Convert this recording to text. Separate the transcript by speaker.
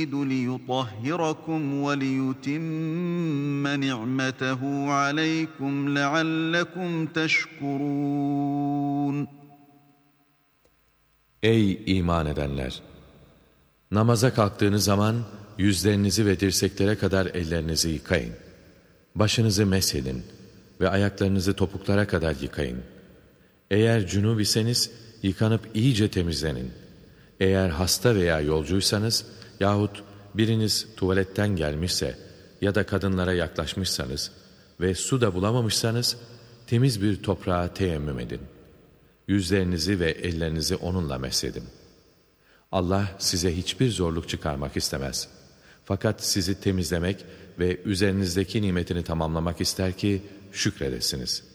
Speaker 1: لِيُطَهِّرَكُمْ وَلِيُتِمَّ نِعْمَتَهُ عَلَيْكُمْ لَعَلَّكُمْ تَشْكُرُونَ.
Speaker 2: Ey iman edenler! Namaza kalktığınız zaman yüzlerinizi ve dirseklere kadar ellerinizi yıkayın. Başınızı meshedin ve ayaklarınızı topuklara kadar yıkayın. Eğer cünub iseniz yıkanıp iyice temizlenin. Eğer hasta veya yolcuysanız yahut biriniz tuvaletten gelmişse ya da kadınlara yaklaşmışsanız ve su da bulamamışsanız temiz bir toprağa teyemmüm edin. Yüzlerinizi ve ellerinizi onunla meshedin. Allah size hiçbir zorluk çıkarmak istemez. Fakat sizi temizlemek ve üzerinizdeki nimetini tamamlamak ister ki şükredesiniz.